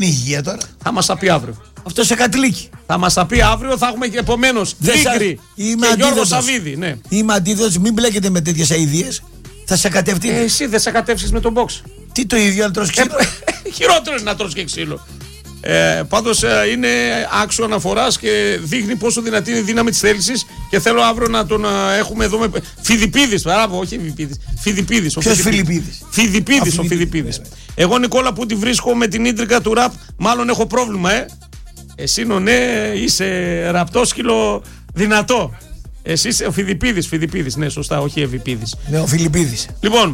υγεία τώρα. Θα μας τα πει αύριο. Αυτό σε κατλίκη. Θα μας τα πει αύριο, θα έχουμε και επομένως Λίγκρη και Γιώργο Σαββίδη. Ναι. Είμαι αντίθετος, μην μπλέκετε με τέτοιες αηδίες. Θα σε κατευθύνει. Εσύ δεν σε κατεύσεις με τον box. Τι το ίδιο να τρως ξύλο. Χειρότερο είναι να τρως και ξύλο. Πάντως είναι άξιο αναφοράς και δείχνει πόσο δυνατή είναι η δύναμη της θέλησης. Και θέλω αύριο να τον έχουμε εδώ με Φιδιπίδης. Μπράβο, όχι Φιδιπίδης. Φιδιπίδης. Ποιος Φιλιππίδης? Φιδιπίδης ο Φιδιπίδης. Εγώ Νικόλα που τη βρίσκω με την ίντρικα του ραπ, μάλλον έχω πρόβλημα, Εσύ ναι, είσαι ραπτόσκυλο δυνατό. Εσύ είσαι ο Φιδιπίδης, ναι, σωστά, όχι Ευηπίδης. Ναι, ο Φιλιππίδης. Λοιπόν,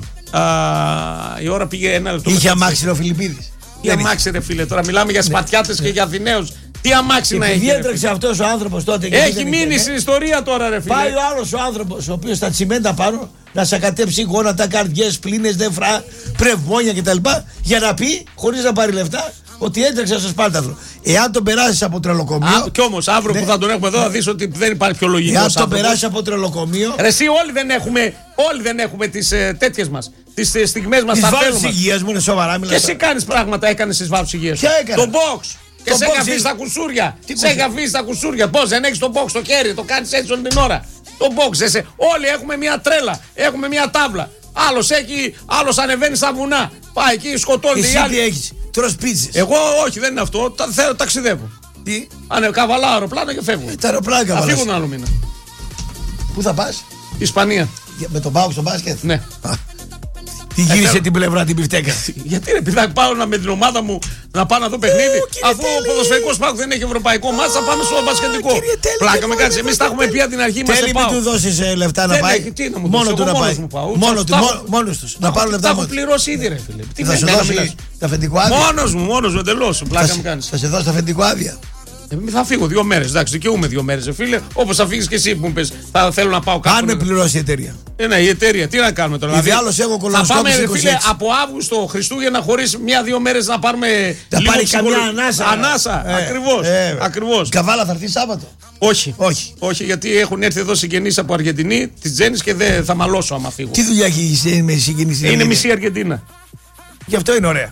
η ώρα πήγε 1 λεπτό. Είχε αμάξι ο Φιλιππίδης. Τι αμάξι ρε φίλε, τώρα μιλάμε για σπατιάτες και για Αθηναίους. Τι αμάξι να έχει. Επειδή έτρεξε αυτός ο άνθρωπος τότε. Έχει μείνει στην ιστορία τώρα ρε φίλε. Πάει ο άλλος ο άνθρωπος, ο οποίος στα τσιμέντα πάνω να σακατέψει γόνατα, καρδιές, πλήνες, νεφρά, πνευμόνια κτλ. Για να πει, χωρίς να πάρει λεφτά, ότι έτρεξε στο Σπάρταθλο. Εάν τον περάσει από τρελοκομείο. Κι όμως αύριο που θα τον έχουμε εδώ θα δεις ότι δεν υπάρχει πιο λογικό. Εάν τον περάσει από τρελοκομείο. Ρε εσύ όλοι δεν έχουμε τις τέτοιες μας. Τις στιγμές μας στα τέλος. Τις βάρους υγείας μου είναι σοβαρά. Και εσύ κάνεις πράγματα, έκανες στις βάρους υγείας. Ποια έκανα? Το box. Και σε έχει αφήσει τα κουσούρια. Σε έχει αφήσει τα κουσούρια. Πώς δεν έχεις το box στο χέρι, το κάνεις έτσι όλη την ώρα. Το box εσύ. Όλοι έχουμε μια τρέλα, έχουμε μια τάβλα. Άλλος ανεβαίνει στα βουνά. Πάει εκεί, σκοτώνει. Εσύ τι έχεις? Τρως πίτσες. Εγώ όχι, δεν είναι αυτό. Ταξιδεύω. Τι? Καβαλάω αεροπλάνο και φεύγω. Τα αεροπλάνα θα φύγω ένα άλλο μήνα. Πού θα πας? Ισπανία. Με τον ΠΑΟΚ στο μπάσκετ? Ναι. Τι γύρισε την πλευρά την πιφτέκα? Γιατί ρε παιδάκι, πάω με την ομάδα μου να πάω να δω παιχνίδι. Αφού ο ποδοσφαιρικός ΠΑΟΚ δεν έχει ευρωπαϊκό μάτς, θα πάμε στο μπασκετικό. Πλάκα με κάτσε. Εμείς τα έχουμε πει από την αρχή. Τέλει, μην του δώσεις λεφτά να πάει. Μόνο του να πάει. Μόνος τους. Να πάρουν λεφτά. Τα έχω πληρώσει ήδη ρε φίλε. Τι θα σου δώσει τα αφεντικό άδεια? Μόνος μου εντελώς. Πλάκα με κάνεις. Θα σε δώσει τα αφεντικό άδεια? Θα φύγω 2 μέρες, εντάξει, δικαιούμαι 2 μέρες, φίλε. Όπως θα φύγεις και εσύ που μου πες, θα θέλω να πάω κάπου. Αν με πληρώσει η εταιρεία. Ναι, η εταιρεία, τι να κάνουμε τώρα. Ιδεάλλως έχω κολονοσκόπηση. Θα πάμε, φίλε, από Αύγουστο Χριστούγεννα χωρίς 1-2 μέρες να πάρουμε. Θα πάρει καμιά ανάσα. Ανάσα, ακριβώς. Καβάλα θα έρθει Σάββατο? Όχι, γιατί έχουν έρθει εδώ συγγενείς από Αργεντινή, τη Τζέννης και δεν θα μαλώσω άμα φύγω. Τι δουλειά έχει με συγγενείς? Είναι μισή Αργεντίνα. Γι' αυτό είναι ωραία.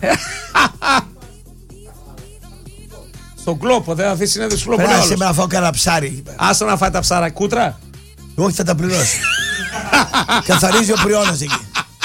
Στον κλόπο, δεν θα δει συνέντευξη κλόπο. Περάσε με να φάω κανένα ψάρι. Άσε να φάει τα ψάρα, κούτρα. Όχι, θα τα πληρώσει. Καθαρίζει ο πριώνας εκεί.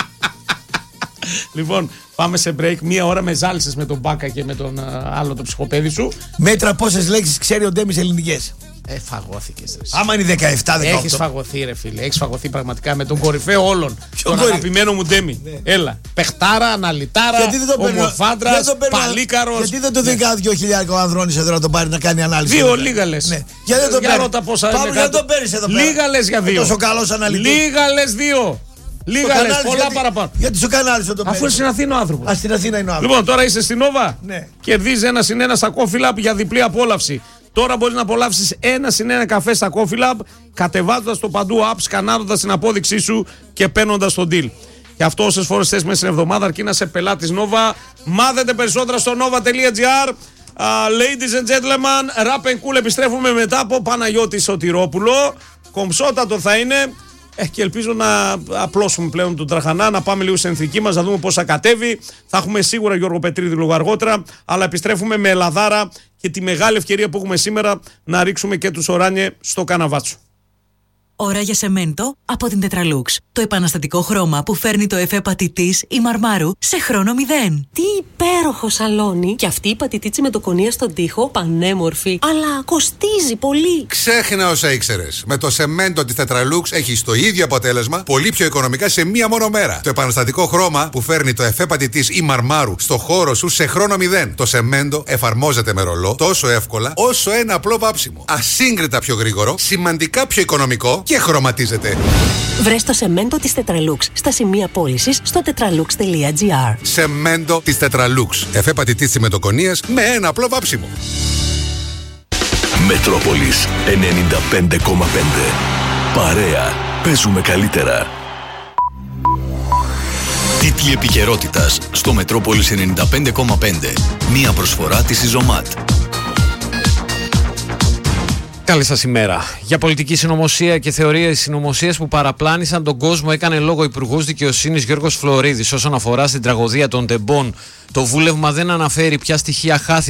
Λοιπόν, πάμε σε break. 1 ώρα με ζάλισες με τον Μπάκα και με τον άλλο το ψυχοπαίδι σου. Μέτρα πόσες λέξεις ξέρει ο Ντέμις ελληνικές? Φαγώθηκες. Άμα είναι 17-18. Έχεις φαγωθεί, ρε φίλε. Έχεις φαγωθεί πραγματικά με τον κορυφαίο όλων. Τον αγαπημένο μου Ντέμι. Ναι. Έλα. Πεχτάρα, αναλυτάρα, ομορφάντρας, παλίκαρος. Γιατί δεν το δίνει κάνα 2.000 ο Ανδρώνης εδώ να τον πάρει να κάνει ανάλυση? 2 λίγα λες. Ναι. Γιατί δεν τον παίρνει? Πάμε να τον παίρνεις εδώ πέρα. Λίγα λες για 2. Τόσο καλός αναλυτής. Λίγα λες 2. Λίγα λες, πολλά παραπάνω. Γιατί στο κανάλι σου το παίρνει? Αφού είναι στην Αθήνα ο άνθρωπος. Στην Αθήνα είναι ο άνθρωπος. Λοιπόν, τώρα είσαι στην Νόβα. Ναι. Κερδίζει 1+1 στα Coffee Lab για διπλή απόλαυση. Τώρα μπορείς να απολαύσεις 1+1 καφέ στα Coffee Lab, κατεβάζοντας το παντού app, σκανάροντας την απόδειξή σου και παίρνοντας τον deal. Και αυτό όσες φορές θες μέσα στην εβδομάδα, αρκεί να είσαι πελάτης Nova. Μάθετε περισσότερα στο nova.gr. Ladies and gentlemen, Rap and Cool επιστρέφουμε μετά από Παναγιώτη Σωτηρόπουλο. Κομψότατο θα είναι. Και ελπίζω να απλώσουμε πλέον τον τραχανά, να πάμε λίγο στην εθνική μας, να δούμε πώς θα κατέβει. Θα έχουμε σίγουρα Γιώργο Πετρίδη λίγο αργότερα, αλλά επιστρέφουμε με Ελλαδάρα και τη μεγάλη ευκαιρία που έχουμε σήμερα να ρίξουμε και τους Οράνιε στο καναβάτσο. Ώρα για σεμέντο από την Tetralux. Το επαναστατικό χρώμα που φέρνει το εφέ πατητής ή μαρμάρου σε χρόνο 0. Τι υπέροχο σαλόνι! Και αυτή η πατητίτσι με το κονία στον τοίχο, πανέμορφη, αλλά κοστίζει πολύ. Ξέχνα όσα ήξερες. Με το σεμέντο της Tetralux έχεις το ίδιο αποτέλεσμα, πολύ πιο οικονομικά σε μία μόνο μέρα. Το επαναστατικό χρώμα που φέρνει το εφέ πατητής ή μαρμάρου στο χώρο σου σε χρόνο 0. Το σεμέντο εφαρμόζεται με ρολό τόσο εύκολα όσο ένα απλό βάψιμο. Ασύγκριτα πιο γρήγορο, σημαντικά πιο οικονομικό και χρωματίζεται. Βρες το σεμέντο της Tetralux στα σημεία πώλησης στο tetralux.gr. Σεμέντο της Tetralux. Εφέ πατητής τσιμεντοκονίας με ένα απλό βάψιμο. Μετρόπολης 95,5. Παρέα. Παίζουμε καλύτερα. Τίτλοι επικαιρότητας στο Μετρόπολης 95,5. Μία προσφορά της Ιζωμάτ. Καλή σας ημέρα. Για πολιτική συνωμοσία και θεωρίες συνωμοσίας που παραπλάνησαν τον κόσμο έκανε λόγο ο Υπουργός Δικαιοσύνης Γιώργος Φλωρίδης. Όσον αφορά στην τραγωδία των τεμπών, το βούλευμα δεν αναφέρει ποια στοιχεία χάθηκαν